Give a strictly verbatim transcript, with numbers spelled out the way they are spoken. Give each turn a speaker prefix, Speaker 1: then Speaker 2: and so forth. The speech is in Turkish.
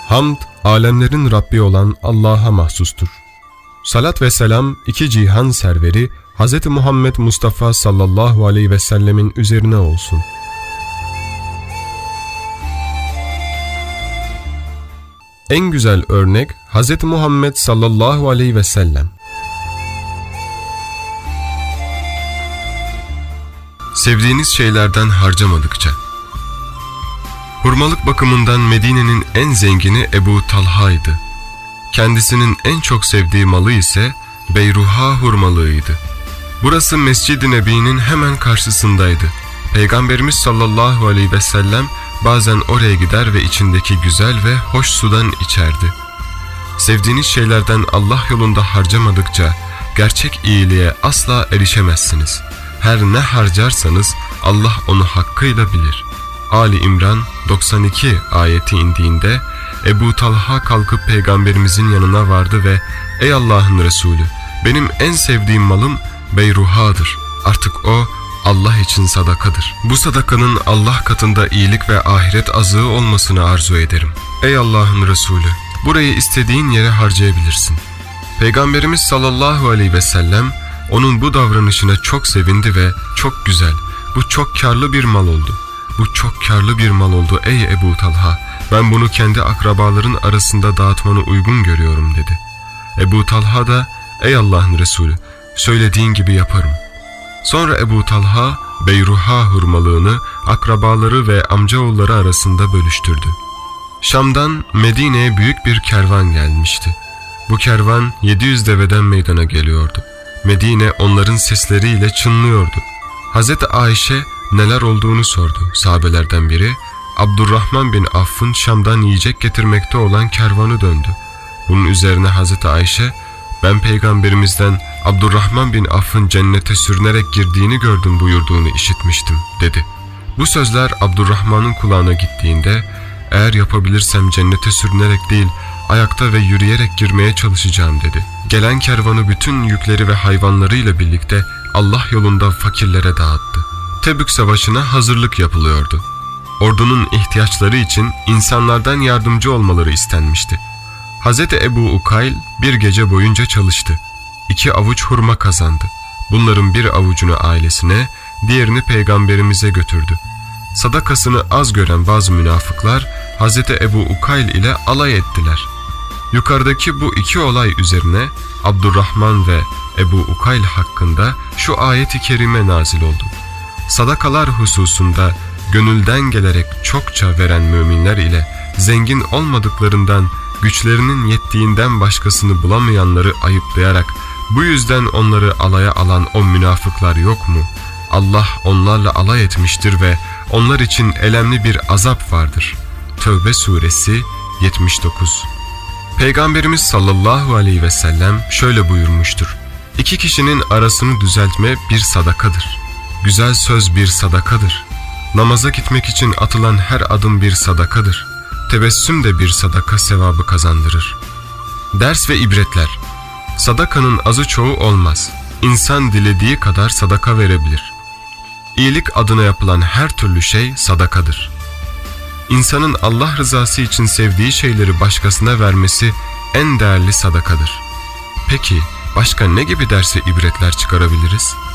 Speaker 1: Hamd, alemlerin Rabbi olan Allah'a mahsustur. Salat ve selam iki cihan serveri Hz. Muhammed Mustafa sallallahu aleyhi ve sellemin üzerine olsun. En güzel örnek Hz. Muhammed sallallahu aleyhi ve sellem. Sevdiğiniz şeylerden harcamadıkça. Hurmalık bakımından Medine'nin en zengini Ebu Talha'ydı. Kendisinin en çok sevdiği malı ise Beyruha hurmalığıydı. Burası Mescid-i Nebi'nin hemen karşısındaydı. Peygamberimiz sallallahu aleyhi ve sellem bazen oraya gider ve içindeki güzel ve hoş sudan içerdi. Sevdiğiniz şeylerden Allah yolunda harcamadıkça gerçek iyiliğe asla erişemezsiniz. Her ne harcarsanız Allah onu hakkıyla bilir. Ali İmran doksan iki ayeti indiğinde Ebu Talha kalkıp Peygamberimizin yanına vardı ve "Ey Allah'ın Resulü, benim en sevdiğim malım Beyruha'dır. Artık o Allah için sadakadır. Bu sadakanın Allah katında iyilik ve ahiret azığı olmasını arzu ederim. Ey Allah'ın Resulü, burayı istediğin yere harcayabilirsin." Peygamberimiz sallallahu aleyhi ve sellem onun bu davranışına çok sevindi ve "Çok güzel, bu çok karlı bir mal oldu. Bu çok karlı bir mal oldu ey Ebu Talha. Ben bunu kendi akrabaların arasında dağıtmanı uygun görüyorum" dedi. Ebu Talha da "Ey Allah'ın Resulü, söylediğin gibi yaparım." Sonra Ebu Talha Beyruha hurmalığını akrabaları ve amcaoğulları arasında bölüştürdü. Şam'dan Medine'ye büyük bir kervan gelmişti. Bu kervan yedi yüz deveden meydana geliyordu. Medine onların sesleriyle çınlıyordu. Hazreti Ayşe neler olduğunu sordu. Sahabelerden biri, Abdurrahman bin Aff'ın Şam'dan yiyecek getirmekte olan kervanı döndü. Bunun üzerine Hazreti Ayşe, "Ben Peygamberimizden Abdurrahman bin Aff'ın cennete sürünerek girdiğini gördüm buyurduğunu işitmiştim" dedi. Bu sözler Abdurrahman'ın kulağına gittiğinde, "Eğer yapabilirsem cennete sürünerek değil, ayakta ve yürüyerek girmeye çalışacağım" dedi. Gelen kervanı bütün yükleri ve hayvanlarıyla birlikte Allah yolunda fakirlere dağıttı. Tebük Savaşı'na hazırlık yapılıyordu. Ordunun ihtiyaçları için insanlardan yardımcı olmaları istenmişti. Hazreti Ebu Ukayl bir gece boyunca çalıştı. İki avuç hurma kazandı. Bunların bir avucunu ailesine, diğerini Peygamberimize götürdü. Sadakasını az gören bazı münafıklar Hazreti Ebu Ukayl ile alay ettiler. Yukarıdaki bu iki olay üzerine Abdurrahman ve Ebu Ukayl hakkında şu ayet-i kerime nazil oldu. Sadakalar hususunda gönülden gelerek çokça veren müminler ile zengin olmadıklarından, güçlerinin yettiğinden başkasını bulamayanları ayıplayarak bu yüzden onları alaya alan o münafıklar yok mu? Allah onlarla alay etmiştir ve onlar için elemli bir azap vardır. Tevbe suresi yetmiş dokuz. Peygamberimiz sallallahu aleyhi ve sellem şöyle buyurmuştur: "İki kişinin arasını düzeltme bir sadakadır. Güzel söz bir sadakadır. Namaza gitmek için atılan her adım bir sadakadır. Tebessüm de bir sadaka sevabı kazandırır." Ders ve ibretler. Sadakanın azı çoğu olmaz. İnsan dilediği kadar sadaka verebilir. İyilik adına yapılan her türlü şey sadakadır. İnsanın Allah rızası için sevdiği şeyleri başkasına vermesi en değerli sadakadır. Peki başka ne gibi ders ve ibretler çıkarabiliriz?